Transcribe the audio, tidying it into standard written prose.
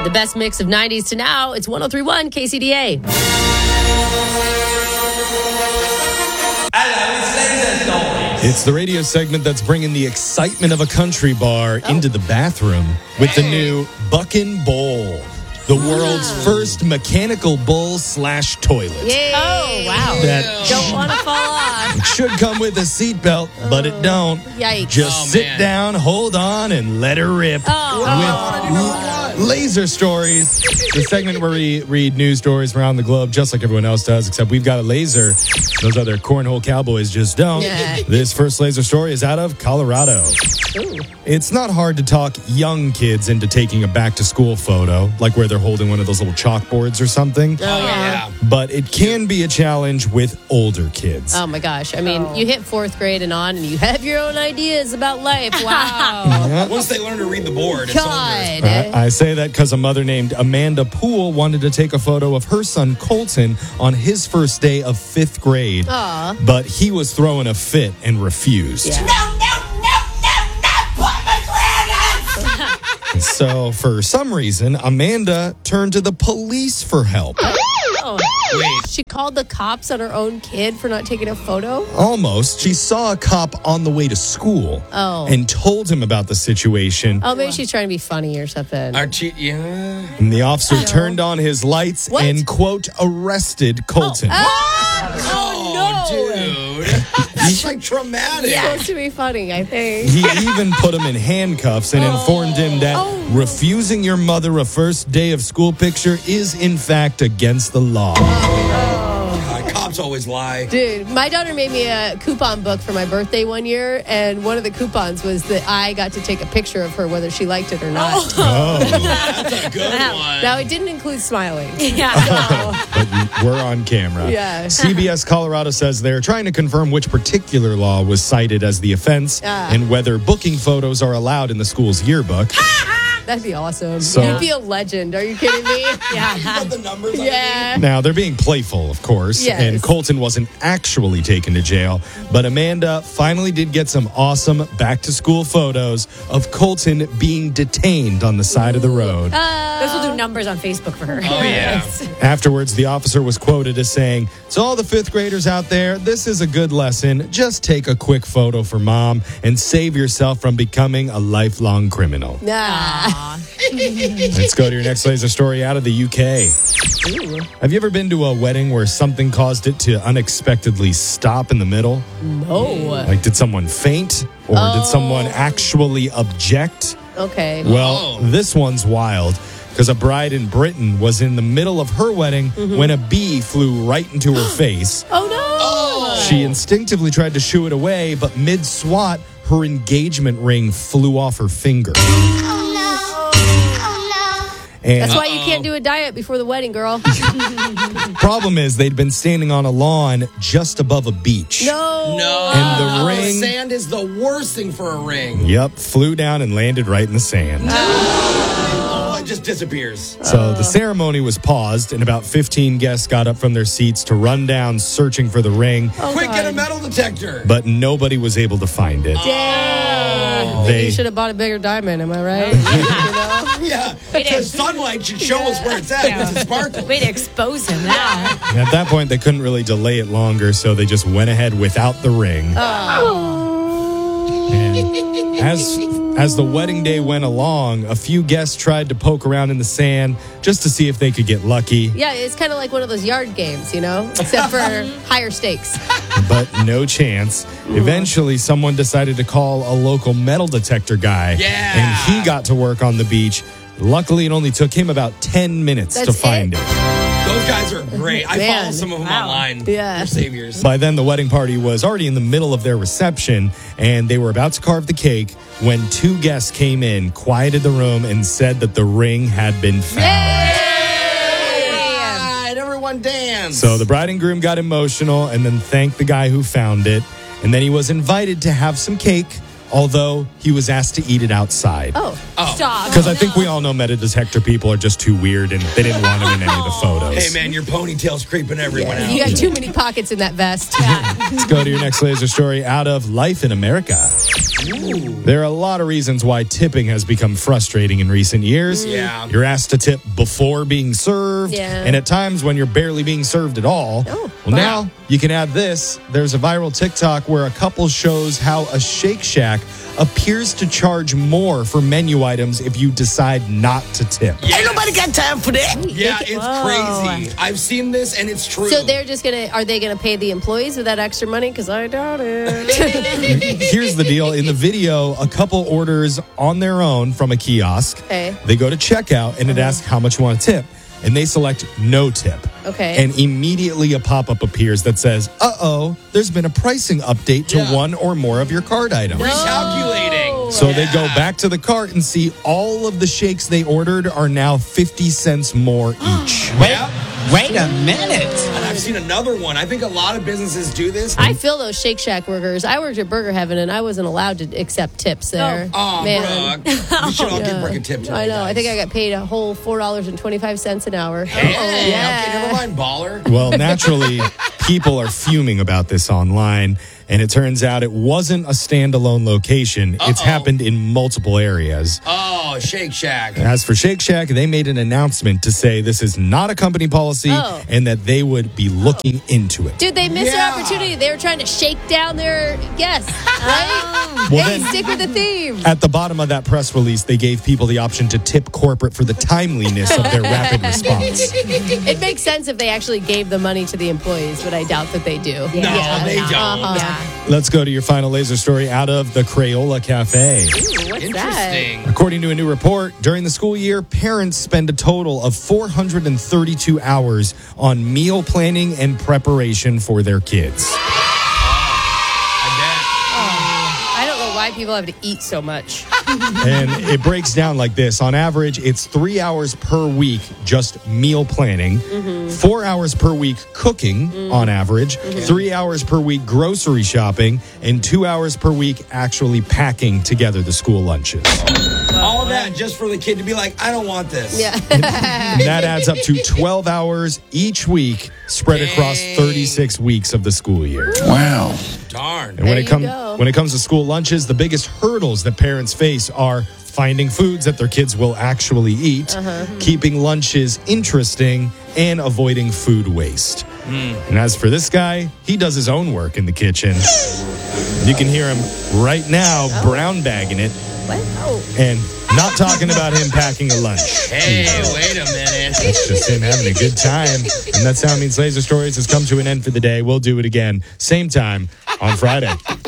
The best mix of 90s to now. It's 103.1 KCDA. It's the radio segment that's bringing the excitement of a country bar into the bathroom with the new Buckin' Bowl, the world's first mechanical bowl / toilet. Yay. Oh, wow. That Don't want to fall off. should come with a seatbelt, but it don't. Yikes. Just sit down, hold on, and let her rip. With Laser Stories, the segment where we read news stories around the globe just like everyone else does, except we've got a laser. Those other cornhole cowboys just don't. Yeah. This first laser story is out of Colorado. Ooh. It's not hard to talk young kids into taking a back-to-school photo, like where they're holding one of those little chalkboards or something. Oh, yeah. But it can be a challenge with older kids. Oh, my gosh. I mean, you hit 4th grade and on, and you have your own ideas about life. Wow. Once they learn to read the board, it's over. God. I say that because a mother named Amanda Poole wanted to take a photo of her son Colton on his first day of 5th grade. Aw. But he was throwing a fit and refused. Yeah. So, for some reason, Amanda turned to the police for help. Oh. Wait. She called the cops on her own kid for not taking a photo? Almost. She saw a cop on the way to school and told him about the situation. Oh, maybe she's trying to be funny or something. Yeah. And the officer turned on his lights What? and, quote, arrested Colton. Oh, no. Dude. That's like traumatic. It's supposed to be funny, I think. He even put him in handcuffs and informed him that refusing your mother a first day of school picture is, in fact, against the law. God, cops always lie. Dude, my daughter made me a coupon book for my birthday one year, and one of the coupons was that I got to take a picture of her whether she liked it or not. That's a good one. Now, it didn't include smiling. But we're on camera. Yeah. CBS Colorado says they're trying to confirm which particular law was cited as the offense and whether booking photos are allowed in the school's yearbook. That'd be awesome. So- You'd be a legend. Are you kidding me? You put the numbers on Yeah. Now, they're being playful, of course, Yes. and Colton wasn't actually taken to jail, but Amanda finally did get some awesome back-to-school photos of Colton being detained on the side of the road. This will do numbers on Facebook for her. Oh, yeah. Afterwards, the officer was quoted as saying, "To all the 5th graders out there, this is a good lesson. Just take a quick photo for mom and save yourself from becoming a lifelong criminal." Nah. Let's go to your next laser story out of the UK. Have you ever been to a wedding where something caused it to unexpectedly stop in the middle? No. Like, did someone faint? Or did someone actually object? Okay. Well, this one's wild because a bride in Britain was in the middle of her wedding when a bee flew right into her face. Oh, no. She instinctively tried to shoo it away, but mid-swat, her engagement ring flew off her finger. And That's why you can't do a diet before the wedding, girl. problem is they'd been standing on a lawn just above a beach. No. And the ring- Sand is the worst thing for a ring. Yep, flew down and landed right in the sand. Oh, it just disappears. So the ceremony was paused, and about 15 guests got up from their seats to run down searching for the ring, Quick, get a metal detector. but nobody was able to find it. Maybe you should have bought a bigger diamond, am I right? You know? Yeah, the sunlight should show us where it's at. It's a sparkle. Way to expose him now. And at that point, they couldn't really delay it longer, so they just went ahead without the ring. And as the wedding day went along, a few guests tried to poke around in the sand just to see if they could get lucky, Yeah, it's kind of like one of those yard games, you know, except for higher stakes. but no chance. Eventually, someone decided to call a local metal detector guy, Yeah. and he got to work on the beach. Luckily, it only took him about 10 minutes to That's find it. Those guys are great. I Man. follow some of them online. Yeah. They're saviors. By then, the wedding party was already in the middle of their reception, and they were about to carve the cake when two guests came in, quieted the room, and said that the ring had been found. And everyone dance. So the bride and groom got emotional and then thanked the guy who found it. And then he was invited to have some cake, although he was asked to eat it outside. Stop. Because I think we all know metal detector people are just too weird and they didn't want him in any of the photos. Hey, man, your ponytail's creeping everyone out. You got too many pockets in that vest. Let's go to your next laser story out of Life in America. There are a lot of reasons why tipping has become frustrating in recent years. Yeah. You're asked to tip before being served, Yeah. and at times when you're barely being served at all. Oh, well, now you can add this. There's a viral TikTok where a couple shows how a Shake Shack appears to charge more for menu items if you decide not to tip. Ain't nobody got time for that. Yeah, it's crazy. I've seen this, and it's true. So they're just are they gonna pay the employees with that extra money? Because I doubt it. Here's the deal. In the video, a couple orders on their own from a kiosk. Okay. They go to checkout, and it asks how much you want to tip. And they select no tip. Okay. And immediately a pop-up appears that says, uh-oh, there's been a pricing update to one or more of your card items. Recalculating. So they go back to the cart and see all of the shakes they ordered are now 50 cents more each. Wait a minute. And I've seen another one. I think a lot of businesses do this. I feel those Shake Shack workers. I worked at Burger Heaven, and I wasn't allowed to accept tips there. Oh, man. Brooke. We should all give Brooke a tip today, I know. I guys. think I got paid a whole $4.25 an hour. Hey, yeah. okay, never mind, baller. Well, naturally, people are fuming about this online, and it turns out it wasn't a standalone location. It's happened in multiple areas. Oh, Shake Shack. As for Shake Shack, they made an announcement to say this is not a company policy and that they would be looking into it. Dude, they missed Yeah. an opportunity. They were trying to shake down their guests, right? Well, Hey, then- stick with the theme. At the bottom of that press release, they gave people the option to tip corporate for the timeliness of their rapid response. It makes sense if they actually gave the money to the employees, but I doubt that they do. No, they don't. Let's go to your final laser story out of the Crayola Cafe. What's Interesting. According to a new report, during the school year, parents spend a total of 432 hours on meal planning and preparation for their kids. I don't know why people have to eat so much. And it breaks down like this. On average, it's 3 hours per week just meal planning, 4 hours per week cooking on average, 3 hours per week grocery shopping, and 2 hours per week actually packing together the school lunches. All that just for the kid to be like, I don't want this. Yeah. And that adds up to 12 hours each week spread across 36 weeks of the school year. Wow. Darn. And when There it you go. comes to school lunches, the biggest hurdles that parents face are finding foods that their kids will actually eat, keeping lunches interesting, and avoiding food waste. And as for this guy, he does his own work in the kitchen. You can hear him right now brown bagging it What? Oh. and not talking about him packing a lunch. Hey, wait a minute. It's just him having a good time. And that sound means Laser Stories has come to an end for the day. We'll do it again, same time on Friday.